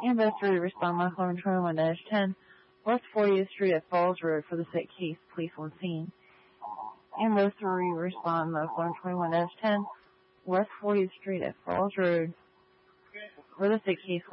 Ambulance 3, respond Michael and 21-10. West 40th Street at Falls Road for the sick case. Police on scene. Ambulance 3, respond Michael and 21-10. West 40th Street at Falls Road for the sick case.